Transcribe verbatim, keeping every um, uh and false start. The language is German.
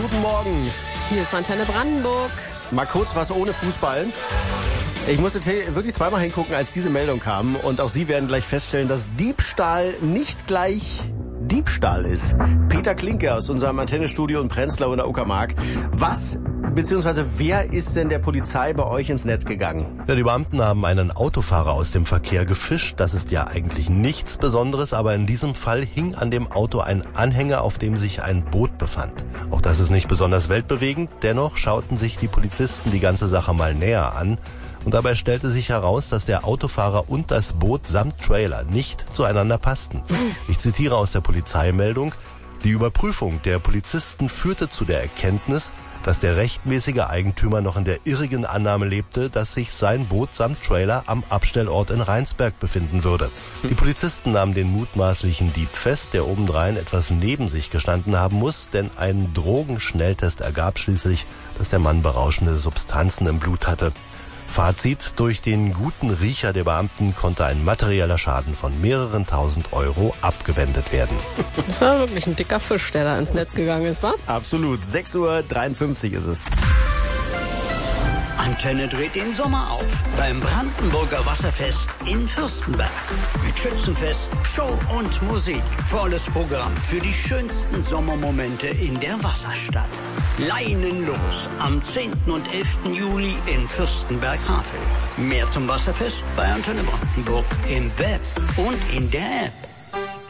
guten Morgen. Hier ist Antenne Brandenburg. Mal kurz was ohne Fußball. Ich musste wirklich zweimal hingucken, als diese Meldung kam. Und auch Sie werden gleich feststellen, dass Diebstahl nicht gleich Diebstahl ist. Peter Klinke aus unserem Antennestudio in Prenzlau in der Uckermark. Was bzw. wer ist denn der Polizei bei euch ins Netz gegangen? Ja, die Beamten haben einen Autofahrer aus dem Verkehr gefischt. Das ist ja eigentlich nichts Besonderes, aber in diesem Fall hing an dem Auto ein Anhänger, auf dem sich ein Boot befand. Auch das ist nicht besonders weltbewegend. Dennoch schauten sich die Polizisten die ganze Sache mal näher an. Und dabei stellte sich heraus, dass der Autofahrer und das Boot samt Trailer nicht zueinander passten. Ich zitiere aus der Polizeimeldung: Die Überprüfung der Polizisten führte zu der Erkenntnis, dass der rechtmäßige Eigentümer noch in der irrigen Annahme lebte, dass sich sein Boot samt Trailer am Abstellort in Rheinsberg befinden würde. Die Polizisten nahmen den mutmaßlichen Dieb fest, der obendrein etwas neben sich gestanden haben muss, denn ein Drogenschnelltest ergab schließlich, dass der Mann berauschende Substanzen im Blut hatte. Fazit: Durch den guten Riecher der Beamten konnte ein materieller Schaden von mehreren tausend Euro abgewendet werden. Das war wirklich ein dicker Fisch, der da ins Netz gegangen ist, wa? Absolut. sechs Uhr dreiundfünfzig ist es. Antenne dreht den Sommer auf beim Brandenburger Wasserfest in Fürstenberg. Mit Schützenfest, Show und Musik. Volles Programm für die schönsten Sommermomente in der Wasserstadt. Leinen los am zehnten und elften Juli in Fürstenberg-Havel. Mehr zum Wasserfest bei Antenne Brandenburg im Web und in der App.